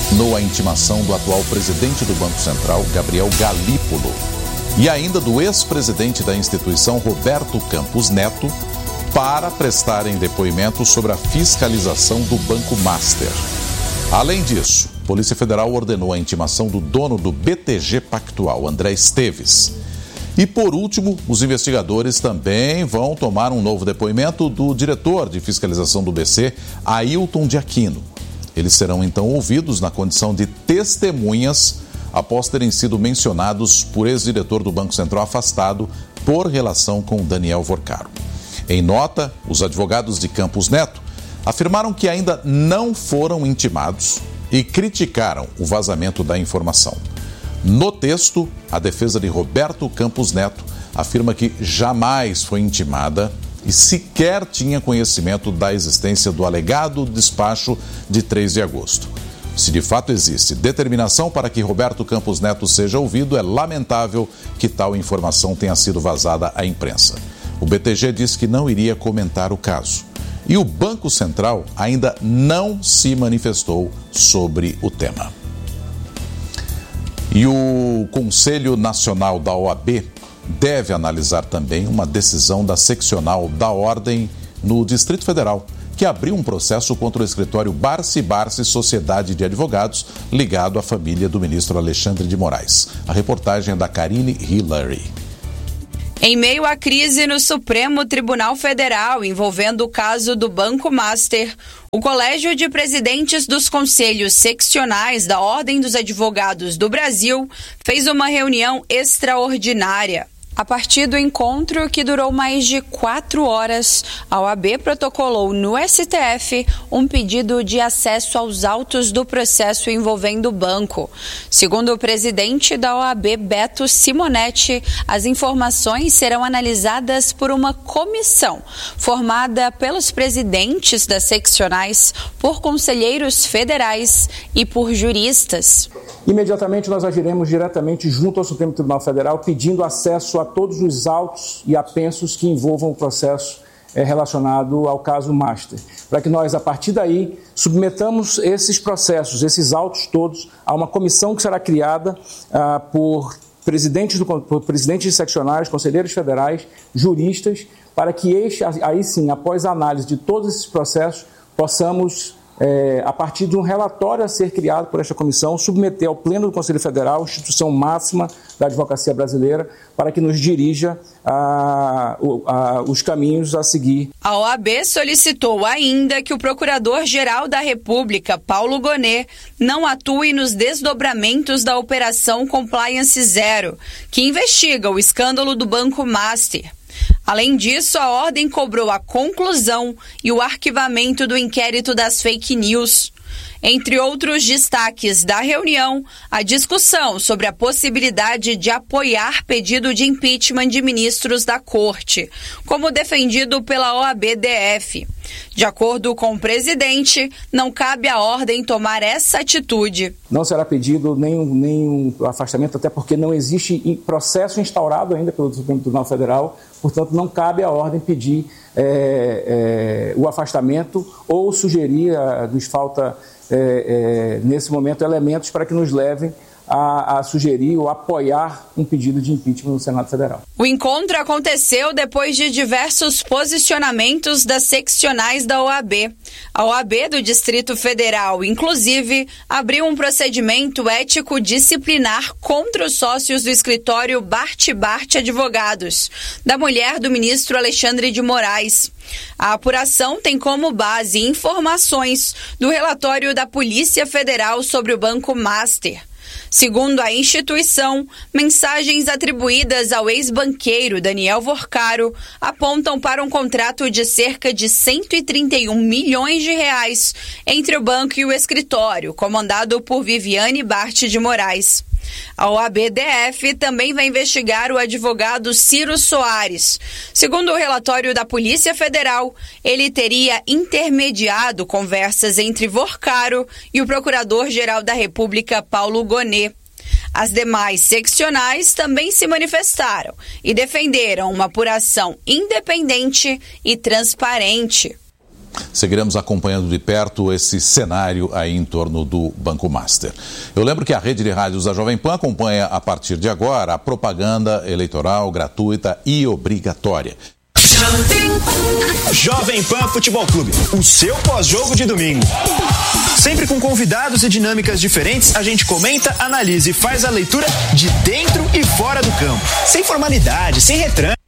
a intimação do atual presidente do Banco Central, Gabriel Galípolo, e ainda do ex-presidente da instituição, Roberto Campos Neto, para prestarem depoimento sobre a fiscalização do Banco Master. Além disso, a Polícia Federal ordenou a intimação do dono do BTG Pactual, André Esteves. E, por último, os investigadores também vão tomar um novo depoimento do diretor de fiscalização do BC, Ailton de Aquino. Eles serão, então, ouvidos na condição de testemunhas após terem sido mencionados por ex-diretor do Banco Central afastado por relação com Daniel Vorcaro. Em nota, os advogados de Campos Neto afirmaram que ainda não foram intimados e criticaram o vazamento da informação. No texto, a defesa de Roberto Campos Neto afirma que jamais foi intimada e sequer tinha conhecimento da existência do alegado despacho de 3 de agosto. Se de fato existe determinação para que Roberto Campos Neto seja ouvido, é lamentável que tal informação tenha sido vazada à imprensa. O BTG disse que não iria comentar o caso. E o Banco Central ainda não se manifestou sobre o tema. E o Conselho Nacional da OAB deve analisar também uma decisão da seccional da Ordem no Distrito Federal, que abriu um processo contra o escritório Barsi Sociedade de Advogados, ligado à família do ministro Alexandre de Moraes. A reportagem é da Karine Hillary. Em meio à crise no Supremo Tribunal Federal envolvendo o caso do Banco Master, o Colégio de Presidentes dos Conselhos Seccionais da Ordem dos Advogados do Brasil fez uma reunião extraordinária. A partir do encontro, que durou mais de 4 horas, a OAB protocolou no STF um pedido de acesso aos autos do processo envolvendo o banco. Segundo o presidente da OAB, Beto Simonetti, as informações serão analisadas por uma comissão formada pelos presidentes das seccionais, por conselheiros federais e por juristas. Imediatamente nós agiremos diretamente junto ao Supremo Tribunal Federal pedindo acesso a todos os autos e apensos que envolvam o processo relacionado ao caso Master, para que nós, a partir daí, submetamos esses processos, esses autos todos, a uma comissão que será criada por presidentes de seccionais, conselheiros federais, juristas, para que aí sim, após a análise de todos esses processos, possamos, a partir de um relatório a ser criado por esta comissão, submeter ao Pleno do Conselho Federal, instituição máxima da advocacia brasileira, para que nos dirija os caminhos a seguir. A OAB solicitou ainda que o Procurador-Geral da República, Paulo Gonet, não atue nos desdobramentos da Operação Compliance Zero, que investiga o escândalo do Banco Master. Além disso, a Ordem cobrou a conclusão e o arquivamento do inquérito das fake news. Entre outros destaques da reunião, a discussão sobre a possibilidade de apoiar pedido de impeachment de ministros da Corte, como defendido pela OAB-DF. De acordo com o presidente, não cabe à Ordem tomar essa atitude. Não será pedido nenhum afastamento, até porque não existe processo instaurado ainda pelo Supremo Tribunal Federal, portanto não cabe à Ordem pedir o afastamento ou sugerir, nos falta nesse momento elementos para que nos levem a sugerir ou apoiar um pedido de impeachment no Senado Federal. O encontro aconteceu depois de diversos posicionamentos das seccionais da OAB. A OAB do Distrito Federal, inclusive, abriu um procedimento ético disciplinar contra os sócios do escritório Bart Advogados, da mulher do ministro Alexandre de Moraes. A apuração tem como base informações do relatório da Polícia Federal sobre o Banco Master. Segundo a instituição, mensagens atribuídas ao ex-banqueiro Daniel Vorcaro apontam para um contrato de cerca de 131 milhões de reais entre o banco e o escritório, comandado por Viviane Bart de Moraes. A OAB-DF também vai investigar o advogado Ciro Soares. Segundo o relatório da Polícia Federal, ele teria intermediado conversas entre Vorcaro e o Procurador-Geral da República, Paulo Gonet. As demais seccionais também se manifestaram e defenderam uma apuração independente e transparente. Seguiremos acompanhando de perto esse cenário aí em torno do Banco Master. Eu lembro que a rede de rádios da Jovem Pan acompanha a partir de agora a propaganda eleitoral gratuita e obrigatória. Jovem Pan Futebol Clube, o seu pós-jogo de domingo. Sempre com convidados e dinâmicas diferentes, a gente comenta, analisa e faz a leitura de dentro e fora do campo. Sem formalidade, sem retranca.